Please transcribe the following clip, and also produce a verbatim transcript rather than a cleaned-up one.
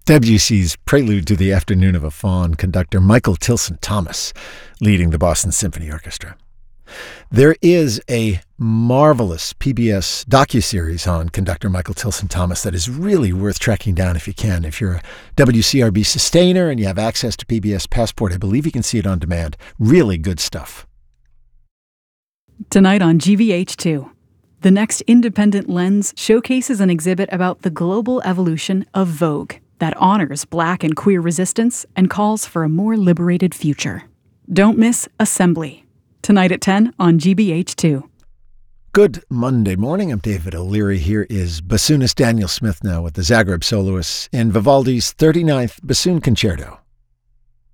Debussy's Prelude to the Afternoon of a Faun, conductor Michael Tilson Thomas leading the Boston Symphony Orchestra. There is a marvelous P B S docuseries on conductor Michael Tilson Thomas that is really worth tracking down if you can. If you're a W C R B sustainer and you have access to P B S Passport, I believe you can see it on demand. Really good stuff. Tonight on G V H two, the next Independent Lens showcases an exhibit about the global evolution of Vogue that honors Black and queer resistance and calls for a more liberated future. Don't miss Assembly, tonight at ten on G B H two. Good Monday morning. I'm David O'Leary. Here is bassoonist Daniel Smith now with the Zagreb Soloists in Vivaldi's thirty-ninth Bassoon Concerto.